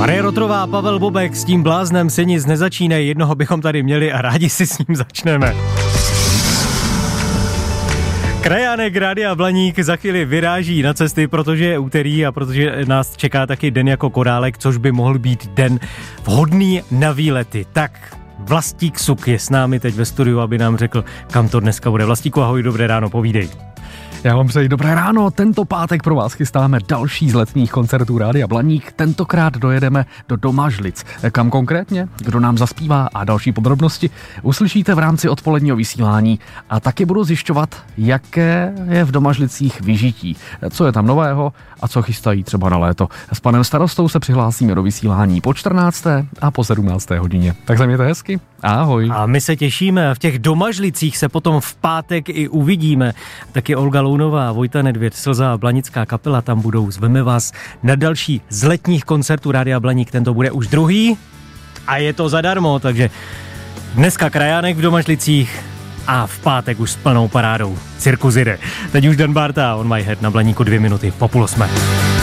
Marie Rotrová a Pavel Bobek, s tím bláznem si nic nezačínej, jednoho bychom tady měli a rádi si s ním začneme. Krajánek Rádia Blaník za chvíli vyráží na cesty, protože je úterý a protože nás čeká taky den jako Korálek, což by mohl být den vhodný na výlety. Tak Vlastík Suk je s námi teď ve studiu, aby nám řekl, kam to dneska bude. Vlastíku, ahoj, dobré ráno, povídej. Já vám přeji dobré ráno, tento pátek pro vás chystáme další z letních koncertů Rádia Blaník, tentokrát dojedeme do Domažlic. Kam konkrétně, kdo nám zaspívá a další podrobnosti uslyšíte v rámci odpoledního vysílání a taky budu zjišťovat, jaké je v Domažlicích vyžití, co je tam nového a co chystají třeba na léto. S panem starostou se přihlásíme do vysílání po 14. a po 17. hodině. Tak se mějte hezky, ahoj. A my se těšíme, v těch Domažlicích se potom v pátek i uvidíme. Taky Olga Lounová, Vojta Nedvěd, Slza a Blanická kapela tam budou. Zveme vás na další z letních koncertů Rádia Blaník, tento bude už druhý a je to zadarmo, takže dneska Krajánek v Domažlicích a v pátek už s plnou parádou. Cirkus jde. Teď už Dan Barta, On My Head na Blaníku 2 minuty po 7:30.